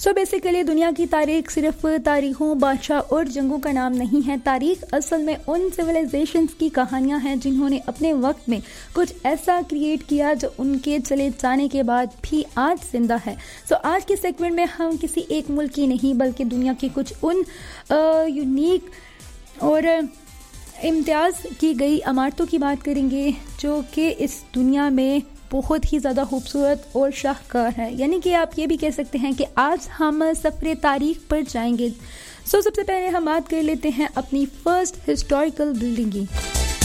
So basically दुनिया की तारीख सिर्फ तारीखों, बादशाह और जंगों का नाम नहीं है। तारीख असल में उन सिविलाइजेशंस की कहानियां हैं जिन्होंने अपने वक्त में कुछ ऐसा क्रिएट किया जो उनके चले जाने के बाद भी आज जिंदा है। सो आज के सेगमेंट में हम किसी एक मुल्क की नहीं बल्कि दुनिया की कुछ उन यूनिक और इम्तियाज़ की गई इमारतों की बात करेंगे जो कि इस दुनिया में बहुत ही ज़्यादा खूबसूरत और शाहकार है। यानी कि आप ये भी कह सकते हैं कि आज हम सफ़र तारीख पर जाएंगे। सो सबसे पहले हम बात कर लेते हैं अपनी फर्स्ट हिस्टोरिकल बिल्डिंग की।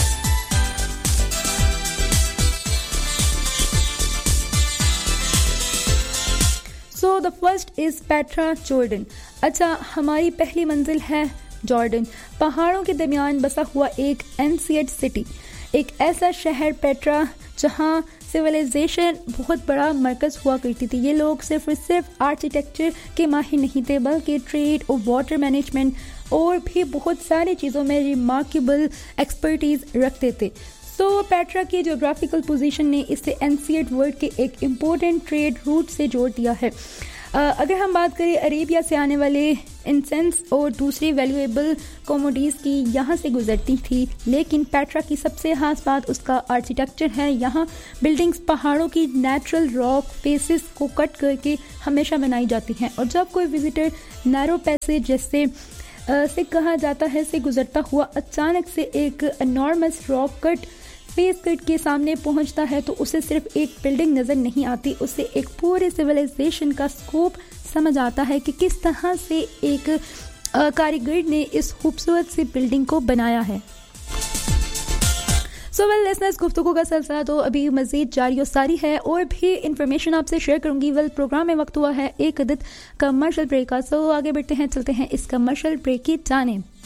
So the first is Petra Jordan. अच्छा, हमारी पहली मंजिल है जॉर्डन, पहाड़ों के दरमियान बसा हुआ एक एंशिएंट सिटी, एक ऐसा शहर पेट्रा जहां सिविलाइजेशन बहुत बड़ा मरकज हुआ करती थी। ये लोग सिर्फ आर्किटेक्चर के माहिर नहीं थे बल्कि ट्रेड और वाटर मैनेजमेंट और भी बहुत सारी चीज़ों में रिमार्केबल एक्सपर्टीज रखते थे। सो पेट्रा की ज्योग्राफिकल पोजीशन ने इसे एंशिएंट वर्ल्ड के एक इम्पोर्टेंट ट्रेड रूट से जोड़ दिया है। अगर हम बात करें अरेबिया से आने वाले इंसेंस और दूसरी वैल्यूएबल कमोडिटीज़ की यहाँ से गुजरती थी, लेकिन पेट्रा की सबसे खास बात उसका आर्किटेक्चर है। यहाँ बिल्डिंग्स पहाड़ों की नेचुरल रॉक फेसेस को कट करके हमेशा बनाई जाती हैं और जब कोई विजिटर नैरो पैसेज जैसे से कहा जाता है से गुजरता हुआ अचानक से एक enormous rock cut face cut के सामने पहुंचता है तो उसे सिर्फ एक बिल्डिंग नजर नहीं आती, उसे एक पूरे सिविलाइजेशन का स्कोप समझ आता है कि किस तरह से एक कारीगर ने इस खूबसूरत सी बिल्डिंग को बनाया है। सो वेल लिसनर्स, गुफ्तगू का सिलसिला तो अभी मजीद जारी और सारी है और भी इंफॉर्मेशन आपसे शेयर करूंगी। वेल प्रोग्राम में वक्त हुआ है एक अदद कमर्शियल ब्रेक का। सो आगे बढ़ते हैं, चलते हैं इस कमर्शियल ब्रेक की जानिब।